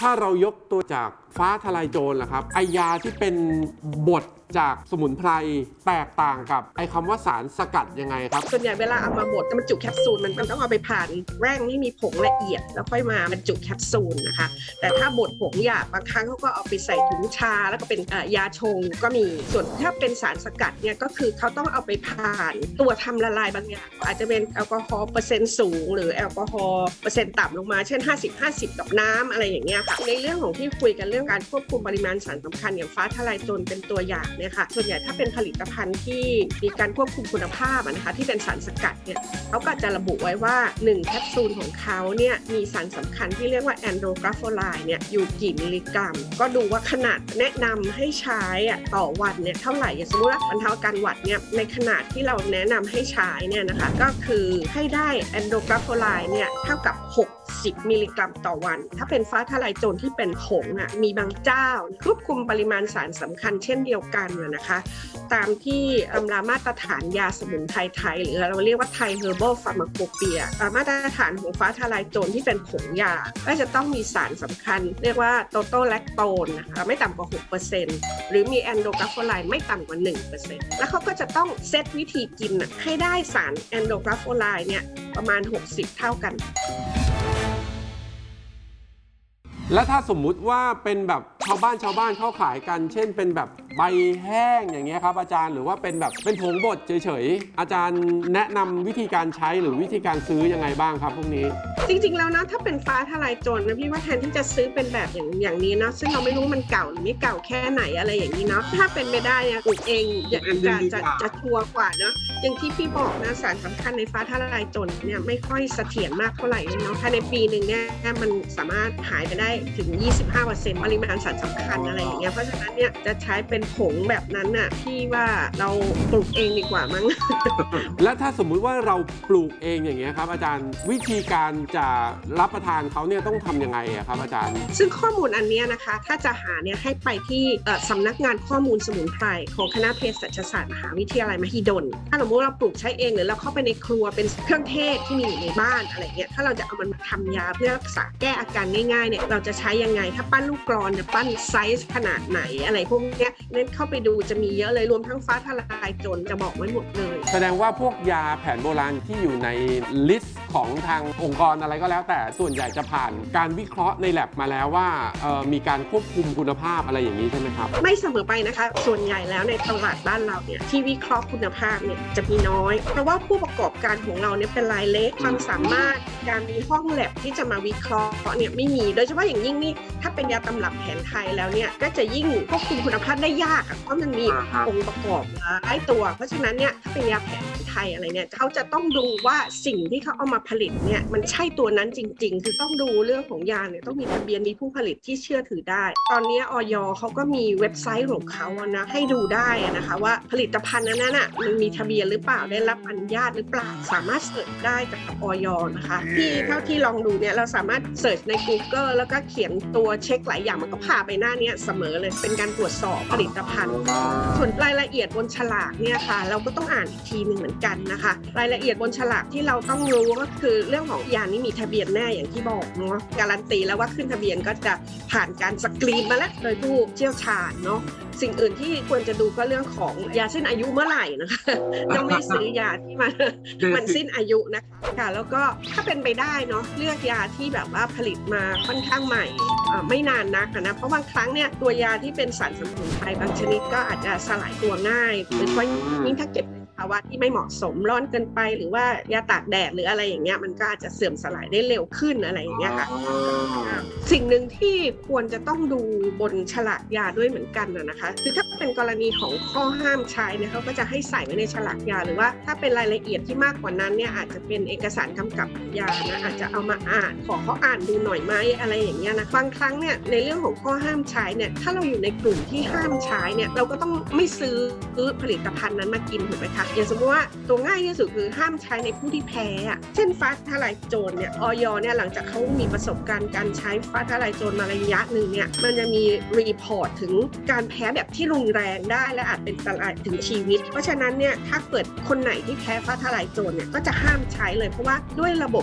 ถ้าเรายกตัวจากฟ้าทลายโจรล่ะครับไอยาที่เป็นบดจากสมุนไพรแตกต่างกับไอคำว่าสารสกัดยังไงครับส่วนใหญ่เวลาเอามาบดบรรจุแคปซูลมันต้องเอาไปผ่านแร่งที่มีผงละเอียดแล้วค่อยมาบรรจุแคปซูลนะคะแต่ถ้าบดผงหยาบบางครั้งเขาก็เอาไปใส่ถุงชาแล้วก็เป็นยาชงก็มีส่วนถ้าเป็นสารสกัดเนี่ยก็คือเขาต้องเอาไปผ่านตัวทำละลายบางอย่างอาจจะเป็นแอลกอฮอล์เปอร์เซ็นต์สูงหรือแอลกอฮอล์เปอร์เซ็นต์ต่ำลงมาเช่น50-50กับน้ำอะไรอย่างเงี้ยค่ะในเรื่องของที่คุยกันเรื่องการควบคุมปริมาณสารสำคัญอย่างฟ้าทลายโจรเป็นตัวอย่างเนี่ยค่ะส่วนใหญ่ถ้าเป็นผลิตภัณฑ์ที่มีการควบคุมคุณภาพนะคะที่เป็นสารสกัดเนี่ยเขาก็จะระบุไว้ว่า1แคปซูลของเขาเนี่ยมีสารสำคัญที่เรียกว่าแอนโดรกราโฟไลน์เนี่ยอยู่กี่มิลลิกรัมก็ดูว่าขนาดแนะนำให้ใช้ต่อวันเนี่ยเท่าไหร่อย่างสมมติว่าบรรเทาอาการหวัดเนี่ยในขนาดที่เราแนะนำให้ใช้เนี่ยนะคะก็คือให้ได้แอนโดรกราโฟไลน์เนี่ยเท่ากับ60มิลลิกรัมต่อวันถ้าเป็นฟ้าทลายโจรที่เป็นผงมีบางเจ้าควบคุมปริมาณสารสำคัญเช่นเดียวกันนะคะตามที่ตำรามาตรฐานยาสมุนไพรไทยหรือเราเรียกว่าไทยเฮอร์บัลฟาร์มาโคเปียมาตรฐานของฟ้าทลายโจรที่เป็นผงยาก็จะต้องมีสารสำคัญเรียกว่าโตโตแลคโตนนะคะไม่ต่ำกว่า 6% หรือมีแอนโดรกราโฟไลน์ไม่ต่ำกว่า 1% แล้วเขาก็จะต้องเซตวิธีกินให้ได้สารแอนโดรกราโฟไลน์เนี่ยประมาณ60เท่ากันแล้วถ้าสมมุติว่าเป็นแบบชาวบ้านเขาขายกันเช่นเป็นแบบใบแห้งอย่างเงี้ยครับอาจารย์หรือว่าเป็นแบบเป็นผงบดเฉยๆอาจารย์แนะนำวิธีการใช้หรือวิธีการซื้อยังไงบ้างครับพวกนี้จริงๆแล้วนะถ้าเป็นฟ้าทลายโจรนะพี่ว่าแทนที่จะซื้อเป็นแบบอย่างนี้นะซึ่งเราไม่รู้มันเก่าหรือไม่เก่าแค่ไหนอะไรอย่างนี้เนาะถ้าเป็นไม่ได้เนี่ยปลูกเองจะชัวร์กว่าเนาะอย่างที่พี่บอกนะสารสำคัญในฟ้าทลายโจรเนี่ยไม่ค่อยเสถียรมากเท่าไหร่เนาะภายในปีหนึ่งเนี่ยมันสามารถหายไปได้ถึง 25% ปริมาณสารสำคัญอะไรอย่างเงี้ยเพราะฉะนั้นเนี่ยจะใช้เป็นผงแบบนั้นน่ะพี่ว่าเราปลูกเองดีกว่ามั้งและถ้าสมมุติว่าเราปลูกเองอย่างเงี้ยครับอาจารย์วิธีการจะรับประทานเขาเนี่ยต้องทำยังไงครับอาจารย์ซึ่งข้อมูลอันนี้นะคะถ้าจะหาเนี่ยให้ไปที่สำนักงานข้อมูลสมุนไพรของคณะเภสัชศาสตร์มหาวิทยาลัยมหิดลถ้าสมมติเราปลูกใช้เองหรือเราเข้าไปในครัวเป็นเครื่องเทศที่มีอยู่ในบ้านอะไรเงี้ยถ้าเราจะเอามันมาทำยาเพื่อรักษาแก้อาการง่ายๆเนี่ยเราจะใช้ยังไงถ้าปั้นลูกกลอนจะปั้นไซส์ขนาดไหนอะไรพวกนี้เน้นเข้าไปดูจะมีเยอะเลยรวมทั้งฟ้าทลายโจรจะบอกไว้หมดเลยแสดงว่าพวกยาแผนโบราณที่อยู่ในลิสต์ของทางองค์กรอะไรก็แล้วแต่ส่วนใหญ่จะผ่านการวิเคราะห์ในแลบมาแล้วว่ามีการควบคุมคุณภาพอะไรอย่างนี้ใช่ไหมครับไม่เสมอไปนะคะส่วนใหญ่แล้วในตลาดบ้านเราเนี่ยที่วิเคราะห์คุณภาพเนี่ยจะมีน้อยเพราะว่าผู้ประกอบการของเราเนี่ยเป็นรายเล็กความสามารถการมีห้องแลบที่จะมาวิเคราะห์เนี่ยไม่มีโดยเฉพาะอย่างยิ่งนี่ถ้าเป็นยาตำรับแผนไทยแล้วเนี่ยก็จะยิ่งควบคุมคุณภาพได้ยากเพราะมันมีองค์ประกอบหลายตัวเพราะฉะนั้นเนี่ยถ้าเป็นยาแผนไทยอะไรเนี่ยเขาจะต้องดูว่าสิ่งที่เขาเอามาผลิตเนี่ยมันใช่ตัวนั้นจริงๆคือต้องดูเรื่องของยาเนี่ยต้องมีทะเบียนมีผู้ผลิตที่เชื่อถือได้ตอนนี้อย.เขาก็มีเว็บไซต์ของเขานะให้ดูได้นะคะว่าผลิตภัณฑ์นั้นน่ะมันมีทะเบียนหรือเปล่าได้รับอนุญาตหรือเปล่าสามารถเสิร์ชได้กับอย.นะคะที่เท่าที่ลองดูเนี่ยเราสามารถเสิร์ชใน Google แล้วก็เขียนตัวเช็คหลายอย่างมันก็พาไปหน้านี้เสมอเลยเป็นการตรวจสอบผลิตภัณฑ์ส่วนรายละเอียดบนฉลากเนี่ยค่ะเราก็ต้องอ่านอีกทีหนึ่งเหมือนกันนะคะรายละเอียดบนฉลากที่เราต้องรู้ก็คือเรื่องของยานี้มีทะเบียนแน่อย่างที่บอกเนาะการันตีแล้วว่าขึ้นทะเบียนก็จะผ่านการสกรีนมาแล้วโดยผู้เชี่ยวชาญเนาะสิ่งอื่นที่ควรจะดูก็เรื่องของยาสิ้นอายุเมื่อไหร่นะคะต้องไม่ซื้อยาที่มันสิ้นอายุนะคะแล้วก็ถ้าเป็นไปได้เนาะเลือกยาที่แบบว่าผลิตมาค่อนข้างใหม่ไม่นานนักนะเพราะบางครั้งเนี่ยตัวยาที่เป็นสารสมุนไพรบางชนิดก็อาจจะสลายตัวง่ายโดยเฉพาะยิ่งถ้าเก็บภาวะที่ไม่เหมาะสมร้อนเกินไปหรือว่ายาตากแดดหรืออะไรอย่างเงี้ยมันก็อาจจะเสื่อมสลายได้เร็วขึ้นอะไรอย่างเงี้ยค่ะสิ่งหนึ่งที่ควรจะต้องดูบนฉลากยาด้วยเหมือนกันนะคะคือถ้าเป็นกรณีของข้อห้ามใช้เนี่ยเขาก็จะให้ใส่ไว้ในฉลากยาหรือว่าถ้าเป็นรายละเอียดที่มากกว่านั้นเนี่ยอาจจะเป็นเอกสารกำกับยานะอาจจะเอามาอ่านขอเขาอ่านดูหน่อยไหมอะไรอย่างเงี้ยนะบางครั้งเนี่ยในเรื่องของข้อห้ามใช้เนี่ยถ้าเราอยู่ในกลุ่มที่ห้ามใช้เนี่ยเราก็ต้องไม่ซื้อผลิตภัณฑ์นั้นมากินถูกไหมคะอย่างสมมติว่าตัวง่ายที่สุดคือห้ามใช้ในผู้ที่แพ้เช่นฟ้าทลายโจรเนี่ยอย.เนี่ยหลังจากเขามีประสบการณ์การใช้ฟ้าทลายโจรมาระยะหนึ่งเนี่ยมันจะมีรีพอร์ตถึงการแพ้แบบที่รุนแรงได้และอาจเป็นอันตรายถึงชีวิตเพราะฉะนั้นเนี่ยถ้าเกิดคนไหนที่แพ้ฟ้าทลายโจรเนี่ยก็จะห้ามใช้เลยเพราะว่าด้วยระบบ